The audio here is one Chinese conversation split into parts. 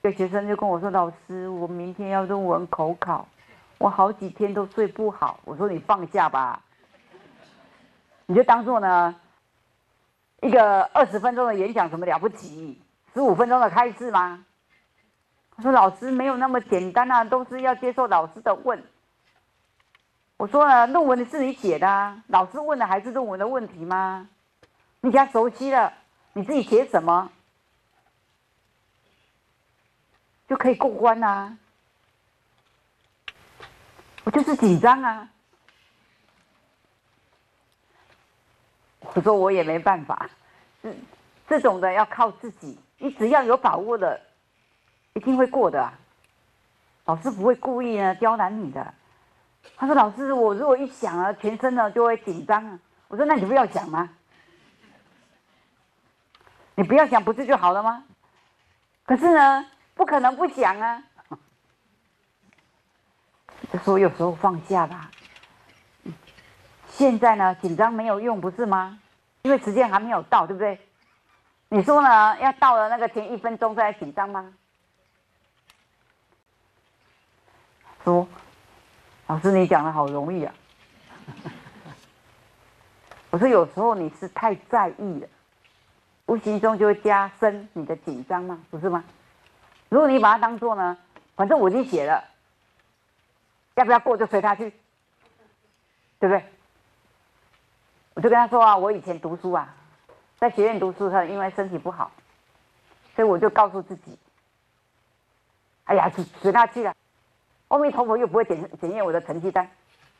有学生就跟我说：“老师，我明天要论文口考，我好几天都睡不好。”我说：“你放假吧，你就当做呢一个20分钟的演讲，什么了不起？15分钟的开示吗？”他说：“老师没有那么简单啊，都是要接受老师的问。”我说了，论文是你写的啊，老师问的还是论文的问题吗？你讲熟悉了，你自己写什么就可以过关啊。我就是紧张啊。我说我也没办法，这种的要靠自己，你只要有把握的，一定会过的啊。老师不会故意呢刁难你的。他说：“老师，我如果一想啊，全身呢就会紧张啊。”我说：“那你不要想吗？你不要想，不是就好了吗？可是呢，不可能不想啊。”就说有时候放下吧。现在呢，紧张没有用，不是吗？因为时间还没有到，对不对？你说呢？要到了那个前1分钟再来紧张吗？说，老师你讲的好容易啊。我说有时候你是太在意了，无形中就会加深你的紧张嘛，不是吗？如果你把它当做呢，反正我已经写了，要不要过就随他去，对不对？我就跟他说啊，我以前读书啊，在学院读书的时候，因为身体不好，所以我就告诉自己，哎呀，随他去了，阿弥陀佛又不会检验我的成绩单，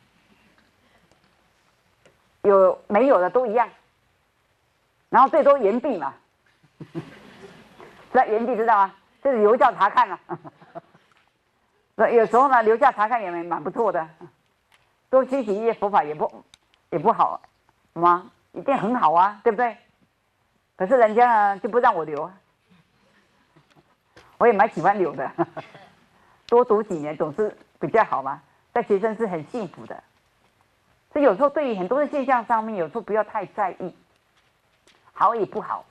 有没有的都一样，然后最多延毕嘛，那延毕知道吗？这是留校查看啊。有时候呢，留校查看也蛮不错的，多学习一些佛法也不好吗？一定很好啊，对不对？可是人家呢就不让我留啊，我也蛮喜欢留的，多读几年总是比较好嘛。在学生是很幸福的，所以有时候对于很多的现象上面，有时候不要太在意，好与不好，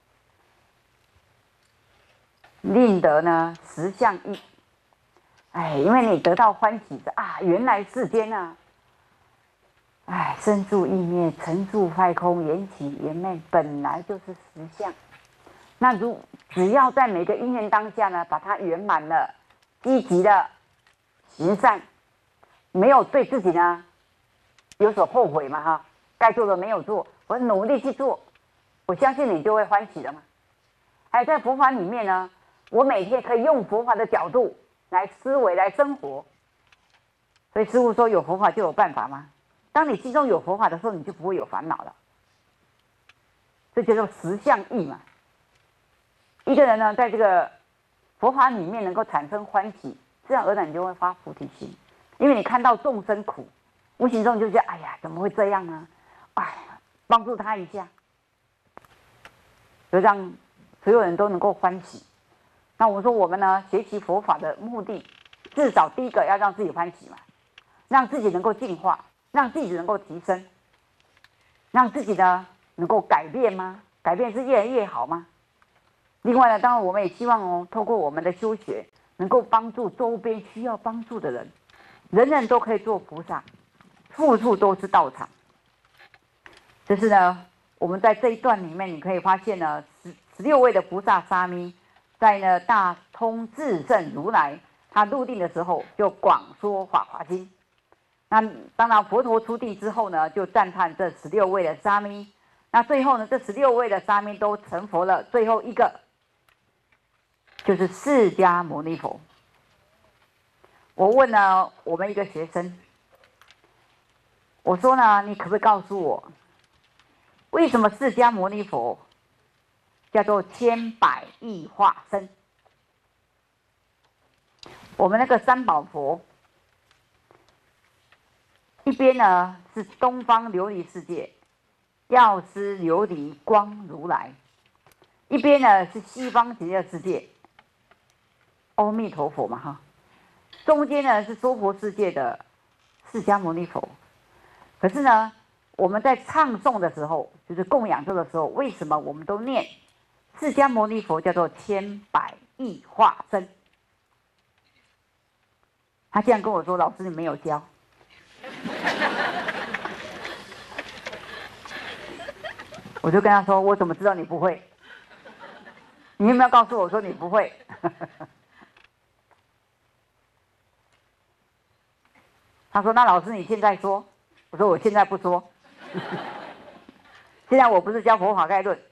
令得呢实相异。哎，因为你得到欢喜的啊，原来世间啊，哎，生住意灭，成住坏空，缘起缘灭，本来就是实相。那只要在每个因缘当下呢，把它圆满了，积极的行善，没有对自己呢有所后悔嘛哈，该做的没有做，我努力去做，我相信你就会欢喜的嘛。还有在佛法里面呢，我每天可以用佛法的角度来思维来生活，所以师父说有佛法就有办法嘛。当你心中有佛法的时候，你就不会有烦恼了，这叫做实相义嘛。一个人呢，在这个佛法里面能够产生欢喜，自然而然你就会发菩提心，因为你看到众生苦，无形中就觉得哎呀，怎么会这样呢？哎呀，帮助他一下，就让所有人都能够欢喜。那我说我们呢，学习佛法的目的，至少第一个要让自己欢喜嘛，让自己能够进化，让自己能够提升，让自己呢能够改变吗？改变是越来越好吗？另外呢，当然我们也希望透过我们的修学，能够帮助周边需要帮助的人，人人都可以做菩萨，处处都是道场。这是呢，我们在这一段里面，你可以发现呢，16位的菩萨沙弥，在呢大通智胜如来他入定的时候，就广说法华经。那当然，佛陀出定之后呢，就赞叹这16位的沙弥。那最后呢，这16位的沙弥都成佛了，最后一个就是释迦牟尼佛。我问了我们一个学生，我说呢，你可不可以告诉我，为什么释迦牟尼佛叫做千百亿化身？我们那个三宝佛，一边呢是东方琉璃世界，药师琉璃光如来；一边呢是西方极乐世界，阿弥陀佛嘛哈。中间呢是娑婆世界的释迦牟尼佛。可是呢，我们在唱诵的时候，就是供养咒的时候，为什么我们都念释迦牟尼佛叫做千百亿化身。他竟然跟我说：“老师，你没有教。”我就跟他说：“我怎么知道你不会？你有没有告诉我说你不会？”他说：“那老师你现在说。”我说：“我现在不说。现在我不是教佛法概论。”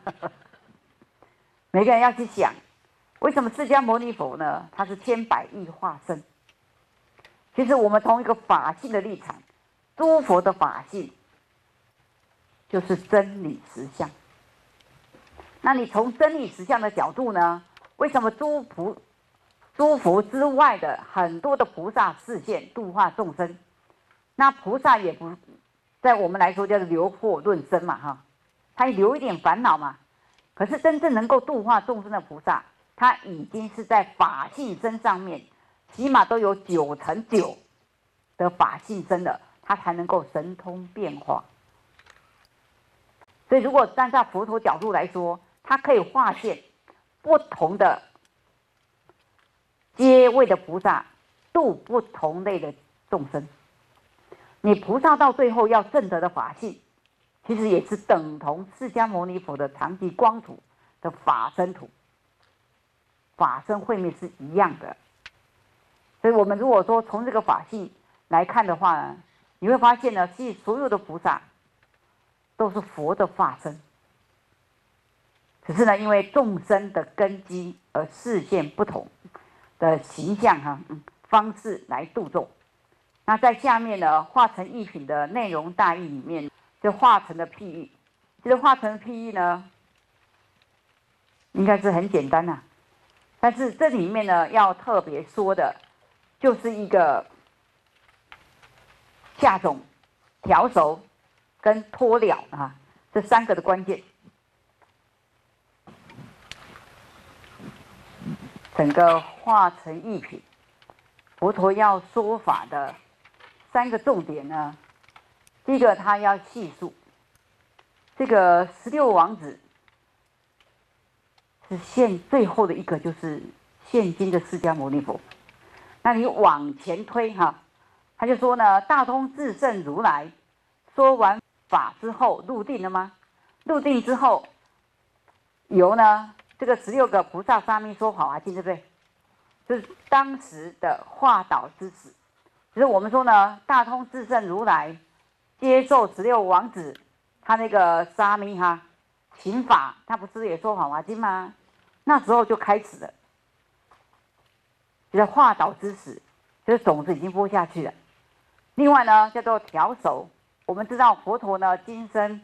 每个人要去想，为什么释迦牟尼佛呢？他是千百亿化身。其实我们从一个法性的立场，诸佛的法性就是真理实相。那你从真理实相的角度呢？为什么诸佛之外的很多的菩萨示现度化众生？那菩萨也不在我们来说叫做留惑论生嘛，哈，他留一点烦恼嘛。可是真正能够度化众生的菩萨，他已经是在法性身上面，起码都有9成9的法性身了，他才能够神通变化。所以，如果站在佛陀角度来说，它可以化现不同的阶位的菩萨，度不同类的众生。你菩萨到最后要证得的法性，其实也是等同释迦牟尼佛的常寂光土的法身土，法身会面是一样的。所以，我们如果说从这个法性来看的话呢，你会发现呢，其实所有的菩萨都是佛的化身。只是呢，因为众生的根基而示现不同的形象方式来度众。那在下面呢，化成一品的内容大义里面，就化成的譬喻。这个化成的譬喻呢，应该是很简单呐，但是这里面呢，要特别说的，就是一个下种、调熟跟脱了这3个的关键。整个化成一品，佛陀要说法的3个重点呢，第一个他要细数这个16王子是最后的一个，就是现今的释迦牟尼佛。那你往前推他就说呢，大通至圣如来说完法之后入定了吗？入定之后，由呢这个16个菩萨沙弥说法华经，对不对？就是当时的化导之时。就是我们说呢，大通至圣如来接受16王子他那个沙弥行法，他不是也说法华经吗？那时候就开始了，就是化导之时，就是种子已经播下去了。另外呢，叫做调熟。我们知道佛陀呢，今生